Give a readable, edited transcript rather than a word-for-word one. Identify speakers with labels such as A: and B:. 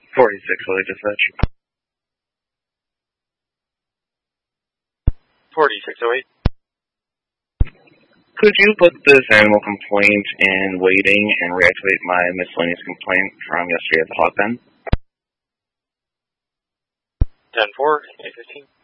A: 46, will they dispatch?
B: 4608.
A: Could you put this animal complaint in waiting and reactivate my miscellaneous complaint from yesterday at the hog pen?
B: 10-4, 815.